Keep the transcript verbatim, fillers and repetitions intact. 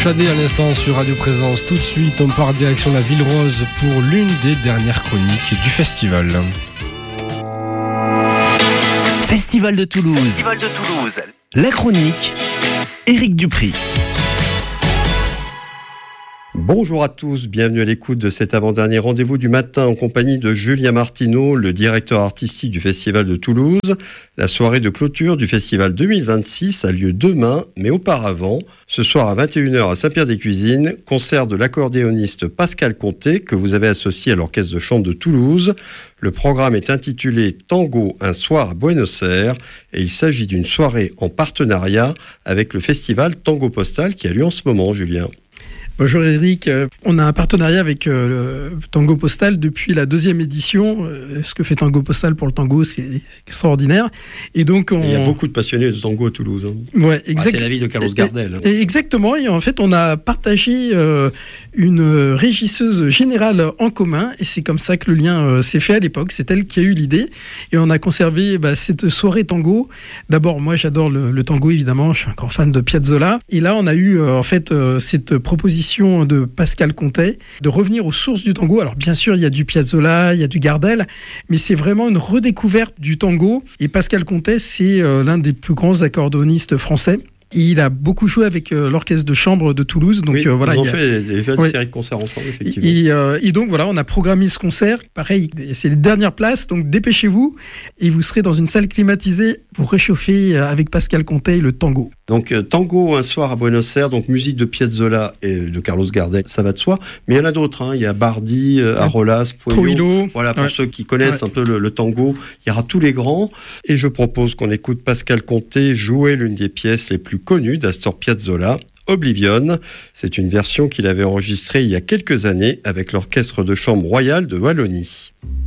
Shadé à l'instant sur Radio Présence. Tout de suite, on part direction la Ville Rose pour l'une des dernières chroniques du festival. Festival de Toulouse. Festival de Toulouse. La chronique, Éric Dupri. Bonjour à tous, bienvenue à l'écoute de cet avant-dernier rendez-vous du matin en compagnie de Julien Martineau, le directeur artistique du Festival de Toulouse. La soirée de clôture du Festival deux mille vingt-six a lieu demain, mais auparavant, ce soir à vingt et une heures à Saint-Pierre-des-Cuisines, concert de l'accordéoniste Pascal Conté que vous avez associé à l'Orchestre de Chambre de Toulouse. Le programme est intitulé Tango, un soir à Buenos Aires et il s'agit d'une soirée en partenariat avec le festival Tango Postal qui a lieu en ce moment, Julien. Bonjour Eric, on a un partenariat avec euh, le Tango Postal depuis la deuxième édition. Euh, ce que fait Tango Postal pour le tango, c'est extraordinaire. Et donc, on... Il y a beaucoup de passionnés de tango à Toulouse. Hein. Ouais, exact... ah, c'est la ville de Carlos Gardel. Et, et exactement, et en fait on a partagé euh, une régisseuse générale en commun, et c'est comme ça que le lien euh, s'est fait à l'époque. C'est elle qui a eu l'idée, et on a conservé bah, cette soirée tango. D'abord, moi j'adore le, le tango évidemment, je suis un grand fan de Piazzolla. Et là on a eu euh, en fait euh, cette proposition de Pascal Conté, de revenir aux sources du tango. Alors bien sûr, il y a du Piazzolla, il y a du Gardel, mais c'est vraiment une redécouverte du tango. Et Pascal Conté, c'est euh, l'un des plus grands accordéonistes français. Il a beaucoup joué avec euh, l'orchestre de chambre de Toulouse. Donc, oui, euh, voilà, ils ont il y a... fait déjà une ouais. série de concerts ensemble, effectivement. Et, euh, et donc voilà, on a programmé ce concert. Pareil, c'est les dernières places, donc dépêchez-vous. Et vous serez dans une salle climatisée pour réchauffer avec Pascal Conté le tango. Donc euh, tango un soir à Buenos Aires, donc musique de Piazzolla et de Carlos Gardel, ça va de soi. Mais il y en a d'autres, hein. Il y a Bardi, euh, Arolas, Puello. Voilà, pour ouais. ceux qui connaissent ouais. un peu le, le tango, il y aura tous les grands. Et je propose qu'on écoute Pascal Conté jouer l'une des pièces les plus connues d'Astor Piazzolla, Oblivion. C'est une version qu'il avait enregistrée il y a quelques années avec l'Orchestre de Chambre Royal de Wallonie.